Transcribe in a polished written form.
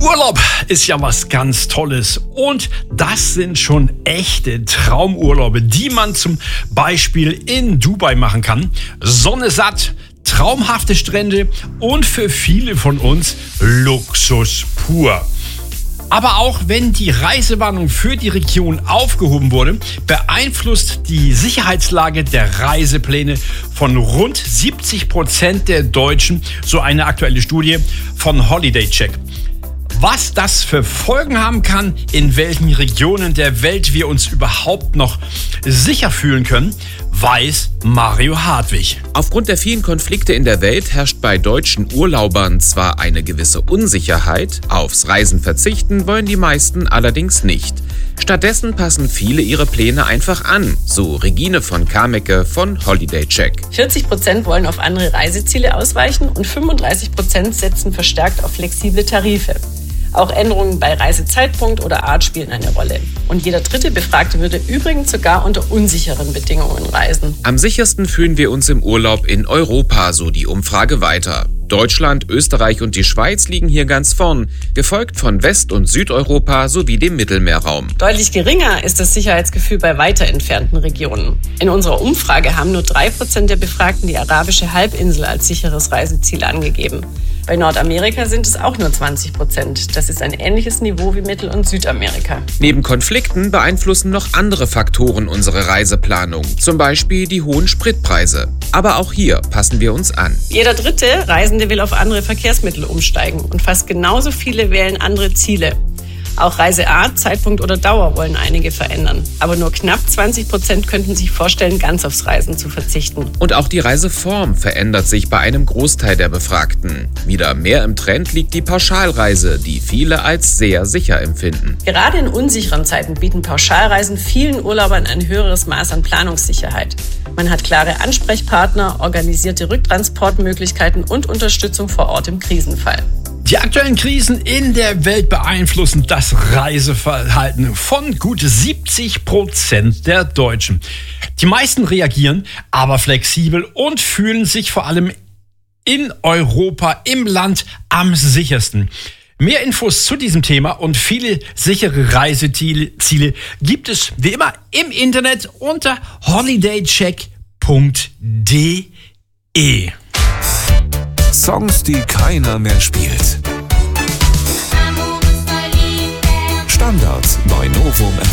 Urlaub ist ja was ganz Tolles und das sind schon echte Traumurlaube, die man zum Beispiel in Dubai machen kann. Sonne satt, traumhafte Strände und für viele von uns Luxus pur. Aber auch wenn die Reisewarnung für die Region aufgehoben wurde, beeinflusst die Sicherheitslage der Reisepläne von rund 70% der Deutschen, so eine aktuelle Studie von Holiday Check. Was das für Folgen haben kann, in welchen Regionen der Welt wir uns überhaupt noch sicher fühlen können, weiß Mario Hartwig. Aufgrund der vielen Konflikte in der Welt herrscht bei deutschen Urlaubern zwar eine gewisse Unsicherheit, aufs Reisen verzichten wollen die meisten allerdings nicht. Stattdessen passen viele ihre Pläne einfach an, so Regine von Kamecke von Holiday Check. 40% wollen auf andere Reiseziele ausweichen und 35% setzen verstärkt auf flexible Tarife. Auch Änderungen bei Reisezeitpunkt oder Art spielen eine Rolle. Und jeder dritte Befragte würde übrigens sogar unter unsicheren Bedingungen reisen. Am sichersten fühlen wir uns im Urlaub in Europa, so die Umfrage weiter. Deutschland, Österreich und die Schweiz liegen hier ganz vorn, gefolgt von West- und Südeuropa sowie dem Mittelmeerraum. Deutlich geringer ist das Sicherheitsgefühl bei weiter entfernten Regionen. In unserer Umfrage haben nur 3% der Befragten die arabische Halbinsel als sicheres Reiseziel angegeben. Bei Nordamerika sind es auch nur 20%. Das ist ein ähnliches Niveau wie Mittel- und Südamerika. Neben Konflikten beeinflussen noch andere Faktoren unsere Reiseplanung, zum Beispiel die hohen Spritpreise. Aber auch hier passen wir uns an. Jeder dritte Reisende will auf andere Verkehrsmittel umsteigen und fast genauso viele wählen andere Ziele. Auch Reiseart, Zeitpunkt oder Dauer wollen einige verändern. Aber nur knapp 20% könnten sich vorstellen, ganz aufs Reisen zu verzichten. Und auch die Reiseform verändert sich bei einem Großteil der Befragten. Wieder mehr im Trend liegt die Pauschalreise, die viele als sehr sicher empfinden. Gerade in unsicheren Zeiten bieten Pauschalreisen vielen Urlaubern ein höheres Maß an Planungssicherheit. Man hat klare Ansprechpartner, organisierte Rücktransportmöglichkeiten und Unterstützung vor Ort im Krisenfall. Die aktuellen Krisen in der Welt beeinflussen das Reiseverhalten von gut 70% der Deutschen. Die meisten reagieren aber flexibel und fühlen sich vor allem in Europa, im Land am sichersten. Mehr Infos zu diesem Thema und viele sichere Reiseziele gibt es wie immer im Internet unter holidaycheck.de. Songs, die keiner mehr spielt. Standards bei Novum